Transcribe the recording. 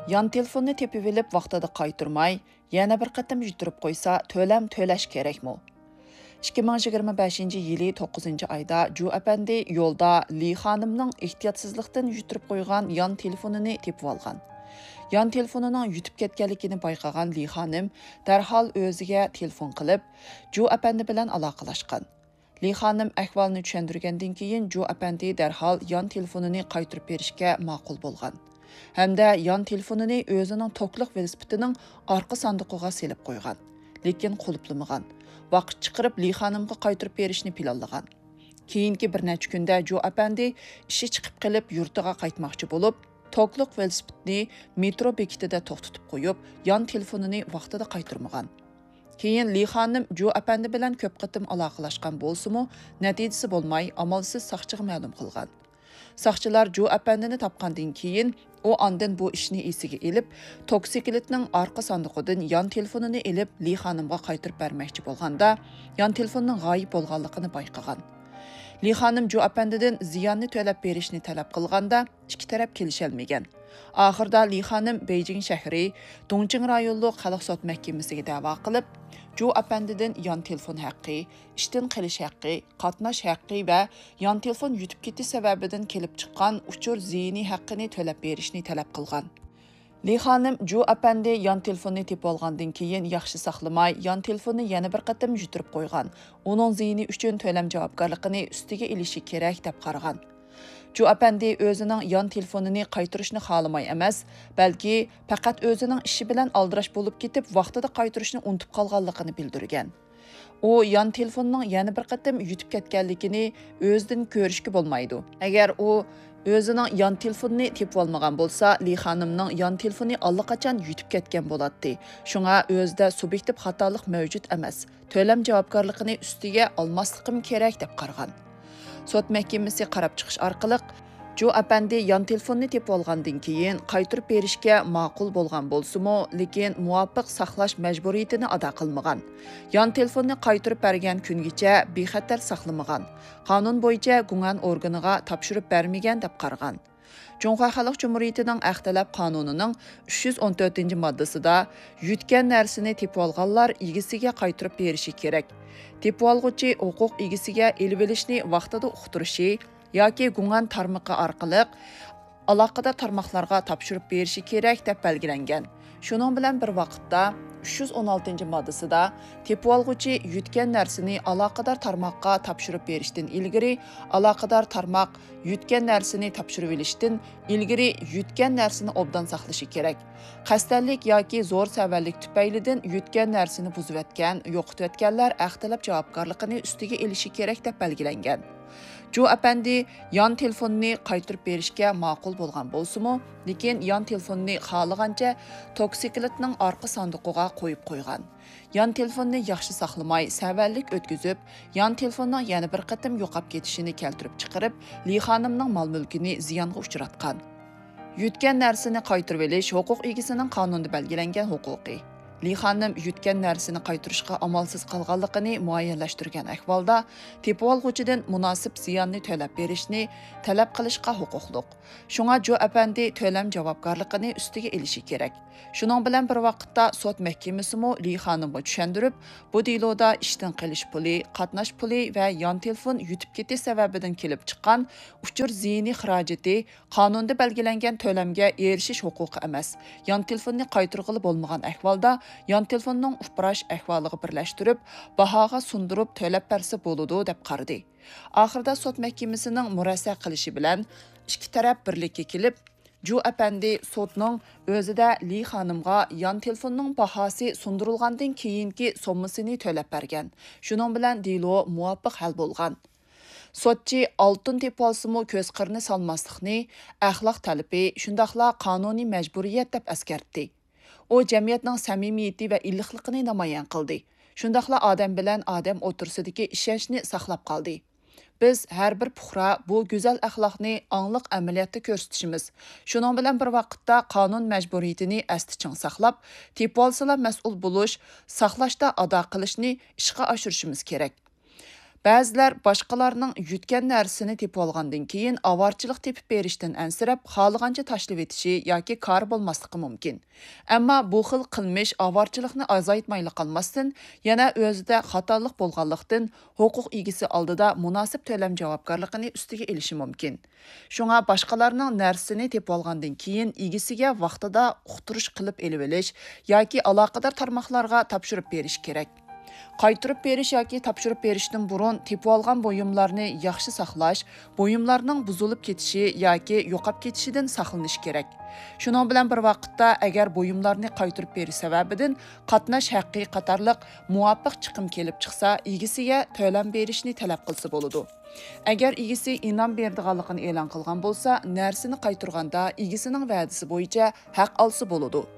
Yan telefonni tepib elib vaqtida qaytarmay, yana bir qatam yuturib qo'ysa, to'lam to'lash kerakmi? 2025-yili 9-oyda Ju apandi yo'lda Li xonimning ehtiyotsizlikdan yuturib qo'ygan yan telefonini tepib olgan. Yan telefonining yutib ketganligini bayqagan Li xonim darhol o'ziga telefon qilib, Ju apandi bilan aloqalashgan. Li xonim ahvolni tushuntirgandan keyin Ju apandi darhol yan telefonini qaytarib berishga ma'qul bo'lgan. Hamda yan telefonini o'zining tokliq velosipedining orqa sandiqiga selib qo'ygan, lekin qulplamagan. Vaqt chiqarib Li xonimga qaytarib berishni planlagan. Keyingi bir necha kunda Ju apandi ishi chiqib qilib yurtiga qaytmoqchi bo'lib, tokliq velosipedni metro bekitida to'xtatib qo'yib, yan telefonini vaqtida qaytarmagan. Keyin Li xonim Ju apandi bilan ko'p qatim aloqalashgan bo'lsa-mu, natijasi bo'lmay, amalsiz soqchiga ma'lum qilgan. Soqchilar Ju apandini topgandan keyin u ondan bu ishni esiga elib, toksikletning orqa sandiqidan yan telefonini elib Li xonimga qaytarib bermoqchi bo'lganda, yan telefonning g'oyib bo'lganligini bayqagan. Li xonim Ju apandidan ziyonni to'lab berishni talab qilganda, ikki taraf kelisholmagan. Oxirda Li xonim Beijing shahri Dongqing rayonlik xalq sud mahkamasiga da'vo qilib, Ju apandidan yan telefon haqqi, ishdan qilish haqqi, qatnash haqqi va yan telefon yutib ketish sababidan kelib chiqqan uchur ziyni haqqini to'lab berishni talab qilgan. Li xonim Ju apandi yan telefonni tepib olgandan keyin yaxshi saqlamay, yan telefonni yana bir qatam yuturib qo'ygan. Uning ziyni uchun to'lam javobgarligini ustiga ilishi kerak deb qaragan. Ju apandi o'zining yan telefonini qaytarishni xohlamay emas, balki faqat o'zining ishi bilan aldirash bo'lib ketib, vaqtida qaytarishni unutib qolganligini bildirgan. U yan telefonning yana bir qatam yutib ketganligini o'zidan ko'rishga bo'lmaydi. Agar u o'zining yan telefonini tepib olmagan bo'lsa, Li xonimning yan telefoni allaqachon yutib ketgan bo'ladi. Shunga o'zida subyektiv xatolik mavjud emas. To'lam javobgarligini ustiga olmasligim kerak deb qaragan. Sud mahkamasi qarab chiqish orqali Ju apandi yan telefonni tepib olgandan keyin qaytarib berishga ma'qul bo'lgan bo'lsa-mu, lekin muvofiq saqlash majburiyatini ado qilmagan. Yan telefonni qaytarib bergan kungacha bexatar saqlamagan. Qonun bo'yicha gumon organiga topshirib bermagan deb qaragan. Cumhuriyet Xalq Cumhuriyetining Axtalab qonunining 314-moddasida yutgan narsani tepib olganlar egasiga qaytarib berishi kerak. Tepib olg'uchi huquq egasiga elib olishni vaqtida uqtirishi yoki gumon tarmoqi orqali aloqador tarmoqlarga topshirib berishi kerak deb belgilangan. Shuning bilan bir vaqtda 316-moddasida tepib olg'uchi yutgan narsani aloqador tarmoqqa topshirib berishdan ilgari aloqador tarmoq yutgan narsani topshirib olishdan ilgari yutgan narsani obdan saqlashi kerak. Qasddanlik yoki zo'r savallik tufaylidan yutgan narsani buzib o'tgan, yo'qotib o'tganlar axtalab javobgarligini ustiga elishi kerak deb belgilangan. Ju apandi yan telefonni qaytarib berishga ma'qul bo'lgan bo'lsa-mu, lekin yan telefonni xohlagancha toksikletning orqa sandiqiga qo'yib qo'ygan. Yan telefonni yaxshi saqlamay, savallik o'tkazib, yan telefonning yana bir qatam yo'qab ketishini keltirib chiqarib, Li xonimning mol-mulkini ziyonga uchratgan. Yutgan narsani qaytarib olish huquq egasining qonunda belgilangan huquqi. Li xonim yutgan narsani qaytarishga amalsiz qolganligini muayyanlashtirgan ahvolda tepib olg'uchidan munosib ziyonni to'lab berishni talab qilishga huquqliq. Shunga Ju apandi to'lam javobgarligini ustiga elishi kerak. Shuning bilan bir vaqtda sud mahkamasimi Li xonimga tushuntirib, bu deloda ishdan qilish puli, qatnash puli va yan telefon yutib ketish sababidan kelib chiqqan uchur ziyni xarajati qonunda belgilangan to'lamga erishish huquqi emas. Yan telefonni qaytarg'ili bo'lmagan ahvolda yan telefonning uprash ahvoliga birlashtirib, bahoga sundirib to'lab bersa bo'ladi deb qaradi. Oxirida sud mahkamasining murassa qilishi bilan ikki taraf birlikka kelib, Ju apandi sudning o'zida Li xonimga yan telefonning bahosi sundirilgandan keyingi sommasini to'lab bergan. Shuning bilan delo muvofiq hal bo'lgan. Sotchi oltin tepib olsa-mu ko'z qirni solmaslikni axloq talabi, shundaqla qonuniy majburiyat deb askartdi. U jamiyatning samimiyati va illiqligini namoyon qildi. Shundaqla odam bilan odam o'tirsidagi ishonchni saqlab qoldi. Biz har bir puxra bu go'zal axloqni angliq amaliyotda ko'rsatishimiz. Shuning bilan bir vaqtda qonun majburiyatini asti-ching saqlab, tepib olsalar mas'ul bo'lish, saqlashda ado qilishni ishga oshirishimiz kerak. Ba'zilar boshqalarning yutgan narsasini tepib olgandan keyin avorchilik tepib berishdan ansirab, xohlagancha tashlab etishi yoki kor bo'lmasligi mumkin. Ammo bu xil qilmish avorchilikni azaytmayli qolmasdan, yana o'zida xatolik bo'lganlikdan huquq egisi oldida munosib to'lam javobgarligini ustiga olishi mumkin. Shunga boshqalarning narsasini tepib olgandan keyin egisiga vaqtida uqtirish qilib elib olish yoki aloqador tarmoqlarga topshirib berish kerak. Qaytırıb beriş yoki topshirib berishdan burun tepib olgan buyumlarni yaxshi saqlash, buyumlarning buzilib ketishi yoki yo'qab ketishidan saqlanish kerak. Shuning bilan bir vaqtda agar buyumlarni qaytirib berish sababidan qatnash haqqi qatorliq muvofiq chiqim kelib chiqsa, egisiga to'lam berishni talab qilsa bo'ladi. Agar egisi inom berdiganligini e'lon qilgan bo'lsa, narsani qaytirganda egisining va'dasi bo'yicha haq olsa bo'ladi.